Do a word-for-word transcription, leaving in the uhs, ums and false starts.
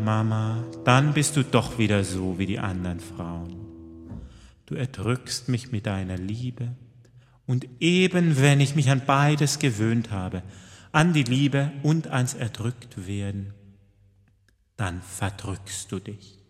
Mama, dann bist du doch wieder so wie die anderen Frauen. Du erdrückst mich mit deiner Liebe, und eben wenn ich mich an beides gewöhnt habe, an die Liebe und ans Erdrücktwerden, dann verdrückst du dich.